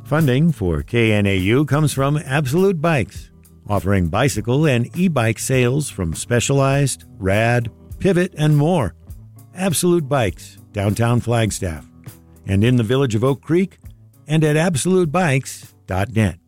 Funding for KNAU comes from Absolute Bikes, offering bicycle and e-bike sales from Specialized, Rad, Pivot, and more. Absolute Bikes, downtown Flagstaff, and in the village of Oak Creek, and at absolutebikes.net.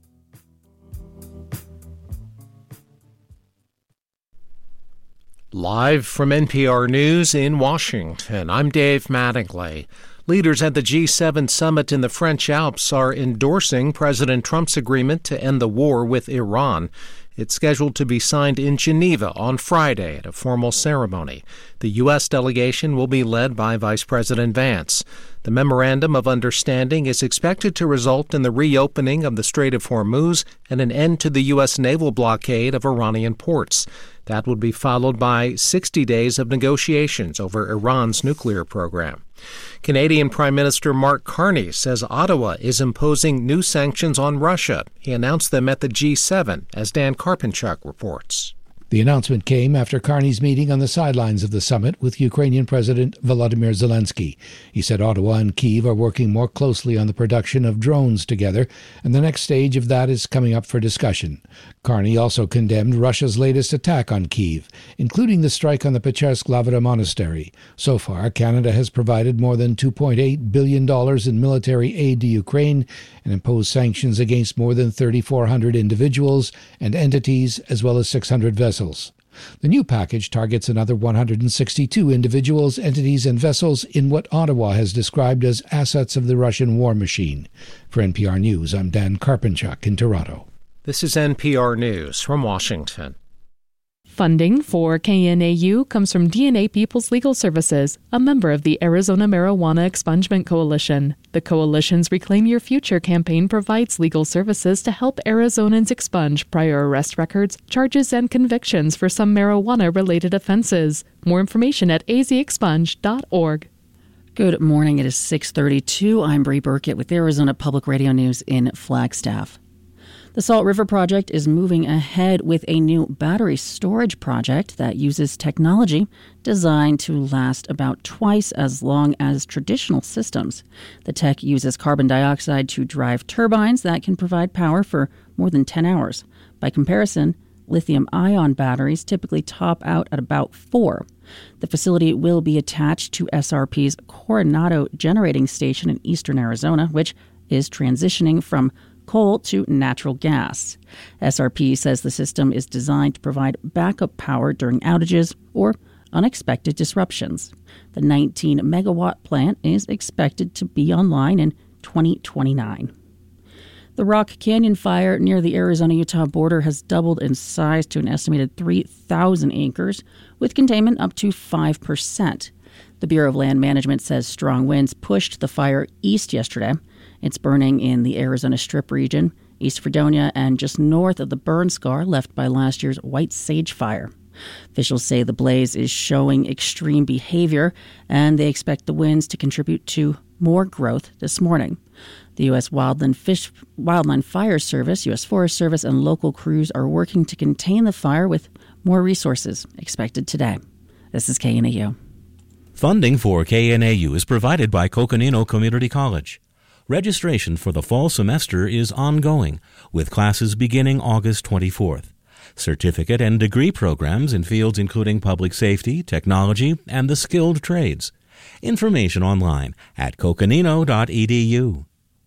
Live from NPR News in Washington, I'm Dave Mattingly. Leaders at the G7 summit in the French Alps are endorsing President Trump's agreement to end the war with Iran. It's scheduled to be signed in Geneva on Friday at a formal ceremony. The U.S. delegation will be led by Vice President Vance. The Memorandum of Understanding is expected to result in the reopening of the Strait of Hormuz and an end to the U.S. naval blockade of Iranian ports. That would be followed by 60 days of negotiations over Iran's nuclear program. Canadian Prime Minister Mark Carney says Ottawa is imposing new sanctions on Russia. He announced them at the G7, as Dan Karpenchuk reports. The announcement came after Carney's meeting on the sidelines of the summit with Ukrainian President Volodymyr Zelensky. He said Ottawa and Kyiv are working more closely on the production of drones together, and the next stage of that is coming up for discussion. Carney also condemned Russia's latest attack on Kyiv, including the strike on the Pechersk-Lavra monastery. So far, Canada has provided more than $2.8 billion in military aid to Ukraine and imposed sanctions against more than 3,400 individuals and entities, as well as 600 vessels. The new package targets another 162 individuals, entities, and vessels in what Ottawa has described as assets of the Russian war machine. For NPR News, I'm Dan Karpenchuk in Toronto. This is NPR News from Washington. Funding for KNAU comes from DNA People's Legal Services, a member of the Arizona Marijuana Expungement Coalition. The coalition's Reclaim Your Future campaign provides legal services to help Arizonans expunge prior arrest records, charges, and convictions for some marijuana-related offenses. More information at azexpunge.org. Good morning. It is 6:32. I'm Bree Burkett with Arizona Public Radio News in Flagstaff. The Salt River Project is moving ahead with a new battery storage project that uses technology designed to last about twice as long as traditional systems. The tech uses carbon dioxide to drive turbines that can provide power for more than 10 hours. By comparison, lithium-ion batteries typically top out at about 4. The facility will be attached to SRP's Coronado Generating Station in eastern Arizona, which is transitioning from coal to natural gas. SRP says the system is designed to provide backup power during outages or unexpected disruptions. The 19-megawatt plant is expected to be online in 2029. The Rock Canyon fire near the Arizona-Utah border has doubled in size to an estimated 3,000 acres, with containment up to 5%. The Bureau of Land Management says strong winds pushed the fire east yesterday. It's burning in the Arizona Strip region, East Fredonia, and just north of the burn scar left by last year's White Sage fire. Officials say the blaze is showing extreme behavior, and they expect the winds to contribute to more growth this morning. The U.S. Wildland Fire Service, U.S. Forest Service, and local crews are working to contain the fire with more resources expected today. This is KNAU. Funding for KNAU is provided by Coconino Community College. Registration for the fall semester is ongoing, with classes beginning August 24th. Certificate and degree programs in fields including public safety, technology, and the skilled trades. Information online at coconino.edu.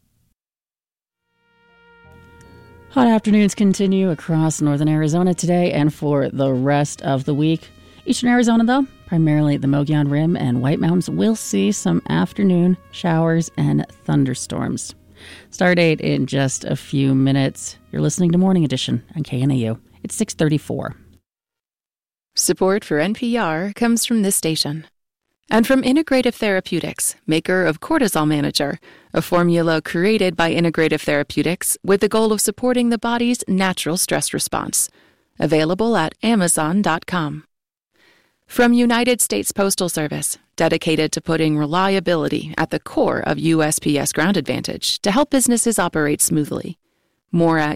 Hot afternoons continue across northern Arizona today and for the rest of the week. Eastern Arizona, though, primarily the Mogollon Rim and White Mountains, will see some afternoon showers and thunderstorms. Stardate in just a few minutes. You're listening to Morning Edition on KNAU. It's 6:34. Support for NPR comes from this station. And from Integrative Therapeutics, maker of Cortisol Manager, a formula created by Integrative Therapeutics with the goal of supporting the body's natural stress response. Available at Amazon.com. From United States Postal Service, dedicated to putting reliability at the core of USPS Ground Advantage to help businesses operate smoothly. More at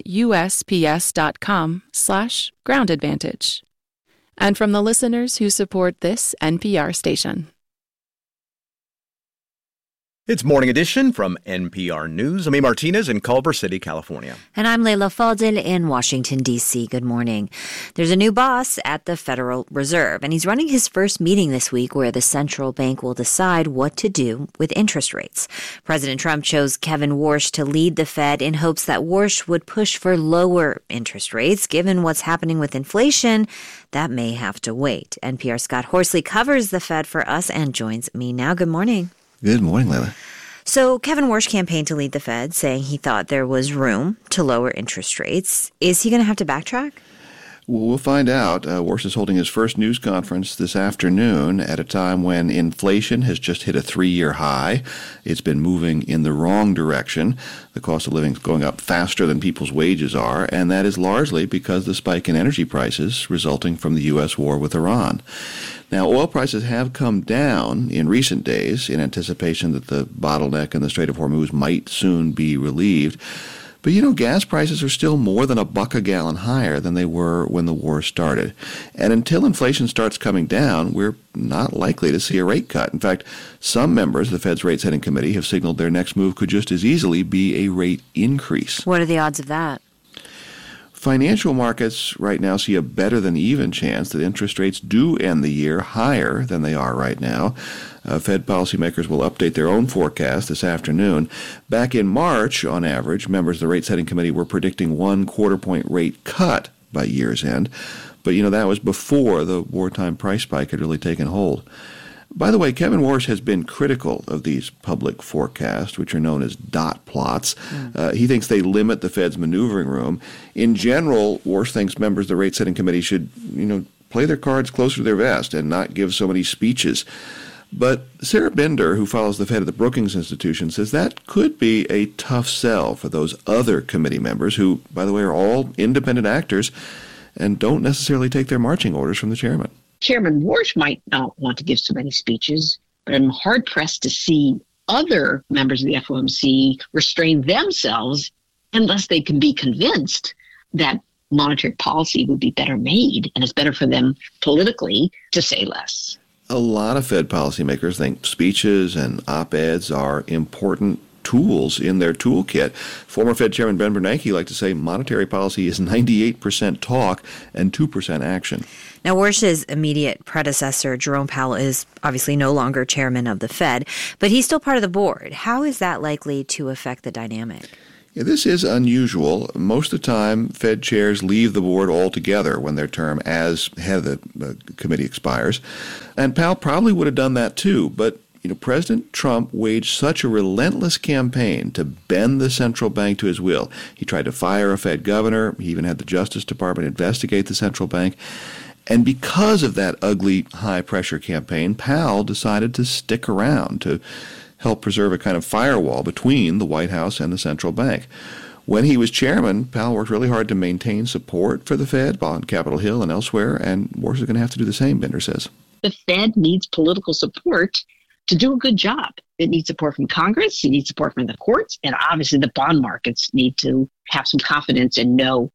USPS.com/groundadvantage. And from the listeners who support this NPR station. It's Morning Edition from NPR News. I'm E. Martinez in Culver City, California. And I'm Leila Fadel in Washington, D.C. Good morning. There's a new boss at the Federal Reserve, and he's running his first meeting this week where the central bank will decide what to do with interest rates. President Trump chose Kevin Warsh to lead the Fed in hopes that Warsh would push for lower interest rates. Given what's happening with inflation, that may have to wait. NPR's Scott Horsley covers the Fed for us and joins me now. Good morning. Good morning, Leila. So Kevin Warsh campaigned to lead the Fed, saying he thought there was room to lower interest rates. Is he going to have to backtrack? Well, we'll find out. Warsh is holding his first news conference this afternoon at a time when inflation has just hit a 3-year high. It's been moving in the wrong direction. The cost of living is going up faster than people's wages are, and that is largely because of the spike in energy prices resulting from the U.S. war with Iran. Now, oil prices have come down in recent days in anticipation that the bottleneck in the Strait of Hormuz might soon be relieved. But, gas prices are still more than $1 a gallon higher than they were when the war started. And until inflation starts coming down, we're not likely to see a rate cut. In fact, some members of the Fed's rate-setting committee have signaled their next move could just as easily be a rate increase. What are the odds of that? Financial markets right now see a better than even chance that interest rates do end the year higher than they are right now. Fed policymakers will update their own forecast this afternoon. Back in March, on average, members of the rate-setting committee were predicting 1 quarter-point rate cut by year's end. But, that was before the wartime price spike had really taken hold. By the way, Kevin Warsh has been critical of these public forecasts, which are known as dot plots. He thinks they limit the Fed's maneuvering room. In general, Warsh thinks members of the rate-setting committee should, play their cards closer to their vest and not give so many speeches. But Sarah Bender, who follows the Fed at the Brookings Institution, says that could be a tough sell for those other committee members who, by the way, are all independent actors and don't necessarily take their marching orders from the chairman. Chairman Warsh might not want to give so many speeches, but I'm hard-pressed to see other members of the FOMC restrain themselves unless they can be convinced that monetary policy would be better made and it's better for them politically to say less. A lot of Fed policymakers think speeches and op-eds are important tools in their toolkit. Former Fed Chairman Ben Bernanke liked to say monetary policy is 98% talk and 2% action. Now, Warsh's immediate predecessor, Jerome Powell, is obviously no longer chairman of the Fed, but he's still part of the board. How is that likely to affect the dynamic? Yeah, this is unusual. Most of the time, Fed chairs leave the board altogether when their term as head of the committee expires. And Powell probably would have done that too, but President Trump waged such a relentless campaign to bend the central bank to his will. He tried to fire a Fed governor. He even had the Justice Department investigate the central bank. And because of that ugly high-pressure campaign, Powell decided to stick around to help preserve a kind of firewall between the White House and the central bank. When he was chairman, Powell worked really hard to maintain support for the Fed on Capitol Hill and elsewhere, and Warsh is going to have to do the same, Bender says. The Fed needs political support to do a good job. It needs support from Congress, it needs support from the courts, and obviously the bond markets need to have some confidence and know